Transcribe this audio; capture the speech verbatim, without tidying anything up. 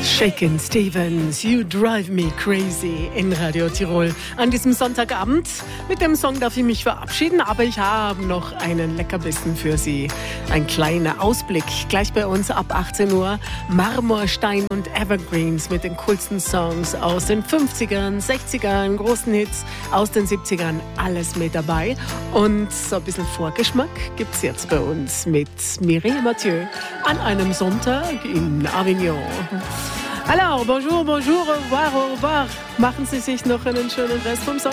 Shakin' Stevens, You Drive Me Crazy in Radio Tirol. An diesem Sonntagabend. Mit dem Song darf ich mich verabschieden, aber ich habe noch einen Leckerbissen für Sie. Ein kleiner Ausblick. Gleich bei uns ab achtzehn Uhr. Marmorstein und Evergreens mit den coolsten Songs aus den fünfzigern, sechzigern, großen Hits aus den siebzigern. Alles mit dabei. Und so ein bisschen Vorgeschmack gibt's jetzt bei uns mit Mireille Mathieu an einem Sonntag in Avignon. Alors, bonjour, bonjour, au revoir, au revoir. Machen Sie sich noch einen schönen Rest vom Sonntag.